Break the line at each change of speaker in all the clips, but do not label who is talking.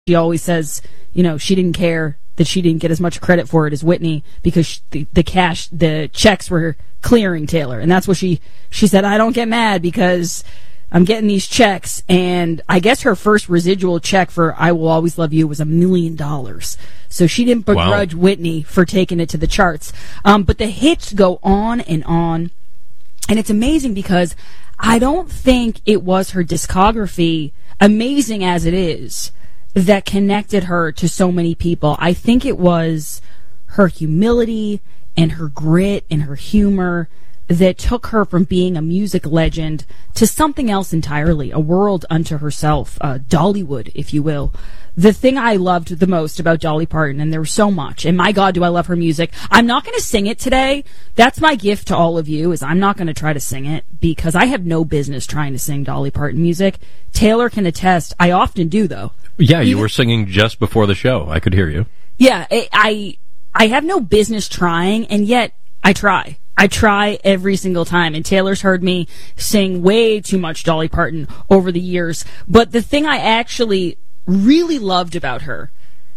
She always says, she didn't care that she didn't get as much credit for it as Whitney because the checks were clearing Taylor. And that's what she said, I don't get mad because I'm getting these checks. And I guess her first residual check for I Will Always Love You was $1 million. So she didn't begrudge Whitney for taking it to the charts. But the hits go on and on. And it's amazing because I don't think it was her discography, amazing as it is, that connected her to so many people. I think it was her humility and her grit and her humor that took her from being a music legend to something else entirely, a world unto herself, Dollywood, if you will. The thing I loved the most about Dolly Parton, and there was so much, and my God, do I love her music. I'm not going to sing it today. That's my gift to all of you, is I'm not going to try to sing it because I have no business trying to sing Dolly Parton music. Taylor can attest. I often do, though.
Yeah, you were singing just before the show. I could hear you.
Yeah, I have no business trying, and yet I try. I try every single time, and Taylor's heard me sing way too much Dolly Parton over the years. But the thing I actually really loved about her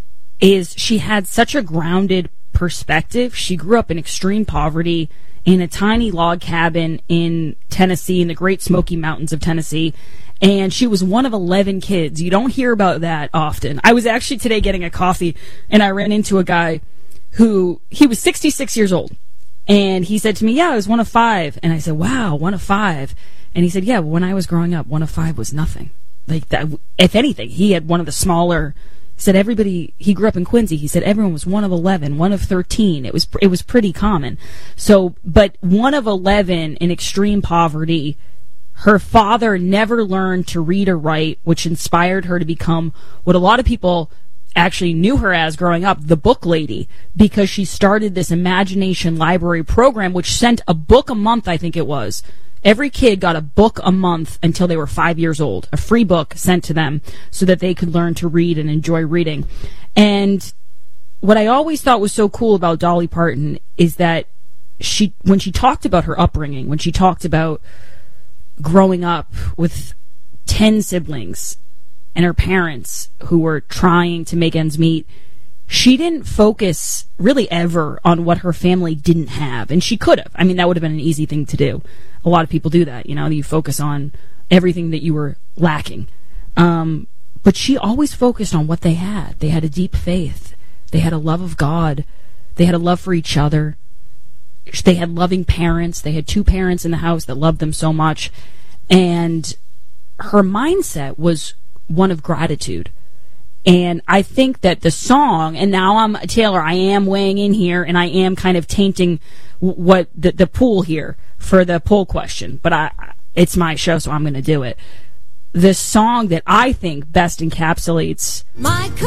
is she had such a grounded perspective. She grew up in extreme poverty in a tiny log cabin in Tennessee, in the Great Smoky Mountains of Tennessee. And she was one of 11 kids. You don't hear about that often. I was actually today getting a coffee, and I ran into a guy he was 66 years old. And he said to me, yeah, I was one of 5. And I said, wow, one of 5. And he said, yeah, when I was growing up, one of 5 was nothing. Like that, if anything, he had one of the smaller, said he grew up in Quincy. He said everyone was one of 11, one of 13. It was pretty common. So, but one of 11 in extreme poverty. Her father never learned to read or write, which inspired her to become what a lot of people actually knew her as growing up, the book lady, because she started this imagination library program, which sent a book a month, I think it was. Every kid got a book a month until they were 5 years old, a free book sent to them so that they could learn to read and enjoy reading. And what I always thought was so cool about Dolly Parton is that when she talked about her upbringing, when she talked about growing up with 10 siblings and her parents who were trying to make ends meet, she didn't focus really ever on what her family didn't have. And she could have. I mean, that would have been an easy thing to do. A lot of people do that, you focus on everything that you were lacking. But she always focused on what they had. They had a deep faith. They had a love of God. They had a love for each other. They had loving parents. They had 2 parents in the house that loved them so much. And her mindset was one of gratitude. And I think that the song, and now Taylor, I am weighing in here, and I am kind of tainting what the pool here for the poll question, but it's my show, so I'm going to do it. The song that I think best encapsulates